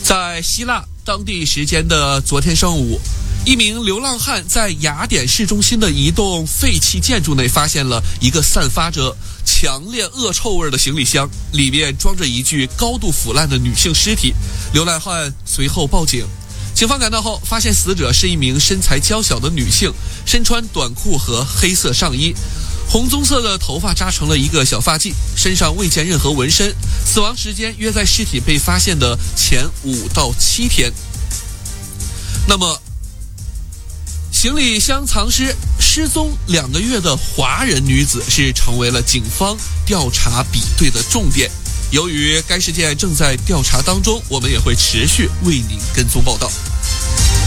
在希腊当地时间的昨天上午，一名流浪汉在雅典市中心的一栋废弃建筑内发现了一个散发着强烈恶臭味的行李箱，里面装着一具高度腐烂的女性尸体。流浪汉随后报警，警方赶到后发现死者是一名身材娇小的女性，身穿短裤和黑色上衣，红棕色的头发扎成了一个小发髻，身上未见任何纹身，死亡时间约在尸体被发现的前5到7天。那么行李箱藏失踪2个月的华人女子是成为了警方调查比对的重点。由于该事件正在调查当中，我们也会持续为您跟踪报道。